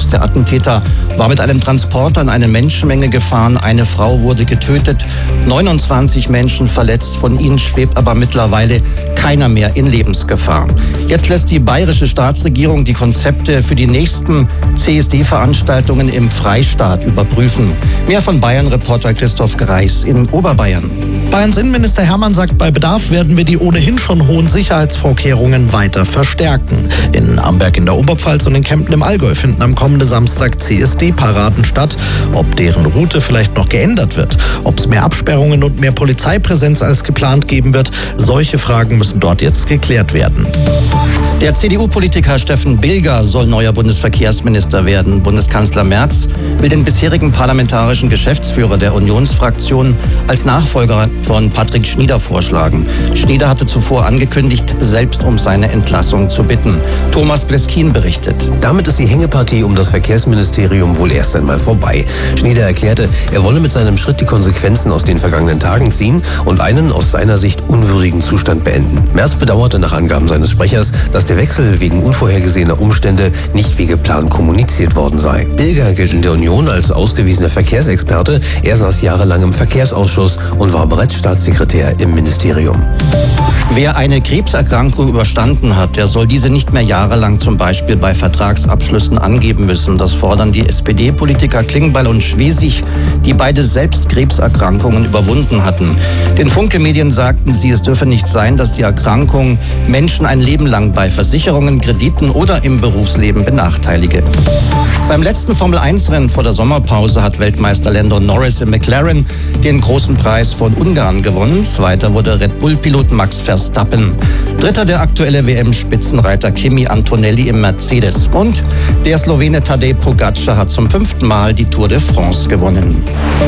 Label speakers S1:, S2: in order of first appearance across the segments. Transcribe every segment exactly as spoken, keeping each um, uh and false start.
S1: Der Attentäter war mit einem Transporter in eine Menschenmenge gefahren. Eine Frau wurde getötet, neunundzwanzig Menschen verletzt. Von ihnen schwebt aber mittlerweile keiner mehr in Lebensgefahr. Jetzt lässt die bayerische Staatsregierung die Konzepte für die nächsten C S D-Veranstaltungen im Freistaat überprüfen. Mehr von Bayern-Reporter Christoph Greis in Oberbayern.
S2: Bayerns Innenminister Hermann sagt, bei Bedarf werden wir die ohnehin schon hohen Sicherheitsvorkehrungen weiter verstärken. In Amberg in der Oberpfalz und in Kempten im Allgäu finden am kommenden Samstag C S D-Paraden statt. Ob deren Route vielleicht noch geändert wird, ob es mehr Absperrungen und mehr Polizeipräsenz als geplant geben wird, solche Fragen müssen dort jetzt geklärt werden.
S1: Der C D U-Politiker Steffen Bilger soll neuer Bundesverkehrsminister werden. Bundeskanzler Merz will den bisherigen parlamentarischen Geschäftsführer der Unionsfraktion als Nachfolger von Patrick Schnieder vorschlagen. Schnieder hatte zuvor angekündigt, selbst um seine Entlassung zu bitten. Thomas Bleskin berichtet.
S3: Damit ist die Hängepartie um das Verkehrsministerium wohl erst einmal vorbei. Schnieder erklärte, er wolle mit seinem Schritt die Konsequenzen aus den vergangenen Tagen ziehen und einen aus seiner Sicht unwürdigen Zustand beenden. Merz bedauerte nach Angaben seines Sprechers, dass der Wechsel wegen unvorhergesehener Umstände nicht wie geplant kommuniziert worden sei. Bilger gilt in der Union als ausgewiesener Verkehrsexperte. Er saß jahrelang im Verkehrsausschuss und war bereits Staatssekretär im Ministerium.
S1: Wer eine Krebserkrankung überstanden hat, der soll diese nicht mehr jahrelang zum Beispiel bei Vertragsabschlüssen angeben müssen. Das fordern die S P D-Politiker Klingbeil und Schwesig, die beide selbst Krebserkrankungen überwunden hatten. Den Funke-Medien sagten sie, es dürfe nicht sein, dass die Erkrankung Menschen ein Leben lang bei Versicherungen, Krediten oder im Berufsleben benachteilige. Beim letzten Formel eins Rennen vor der Sommerpause hat Weltmeister Lando Norris im McLaren den großen Preis von Ungarn gewonnen. Zweiter wurde Red Bull-Pilot Max Verstappen. Dritter der aktuelle W M-Spitzenreiter Kimi Antonelli im Mercedes. Und der Slowene Tadej Pogačar hat zum fünften Mal die Tour de France gewonnen.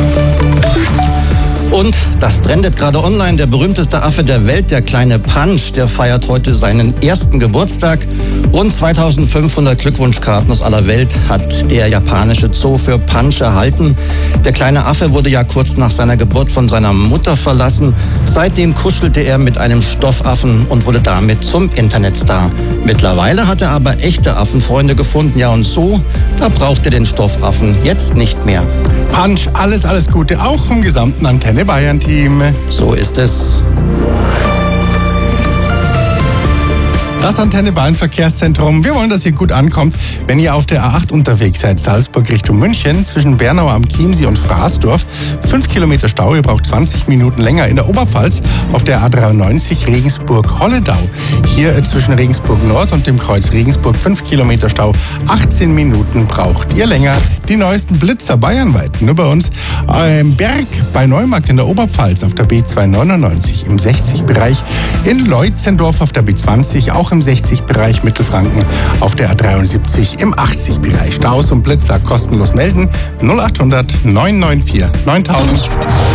S1: Und das trendet gerade online. Der berühmteste Affe der Welt, der kleine Punch, der feiert heute seinen ersten Geburtstag. Rund zweitausendfünfhundert Glückwunschkarten aus aller Welt hat der japanische Zoo für Punch erhalten. Der kleine Affe wurde ja kurz nach seiner Geburt von seiner Mutter verlassen. Seitdem kuschelte er mit einem Stoffaffen und wurde damit zum Internetstar. Mittlerweile hat er aber echte Affenfreunde gefunden. Ja, und so, da braucht er den Stoffaffen jetzt nicht mehr.
S4: Punch, alles, alles Gute, auch vom gesamten Antenne Bayern-Team.
S1: So ist es.
S4: Das Antenne Bayern Verkehrszentrum. Wir wollen, dass ihr gut ankommt, wenn ihr auf der A acht unterwegs seid. Salzburg Richtung München, zwischen Bernau am Chiemsee und Fraßdorf. Fünf Kilometer Stau, ihr braucht zwanzig Minuten länger. In der Oberpfalz auf der A dreiundneunzig Regensburg-Holledau. Hier zwischen Regensburg Nord und dem Kreuz Regensburg fünf Kilometer Stau. achtzehn Minuten braucht ihr länger. Die neuesten Blitzer bayernweit, nur bei uns. Im Berg bei Neumarkt in der Oberpfalz auf der B zweihundertneunundneunzig im sechzig Bereich. In Leutzendorf auf der B zwanzig, auch im sechzig Bereich. Mittelfranken auf der A dreiundsiebzig im achtzig Bereich. Staus und Blitzer kostenlos melden null achthundert neun neun vier neuntausend.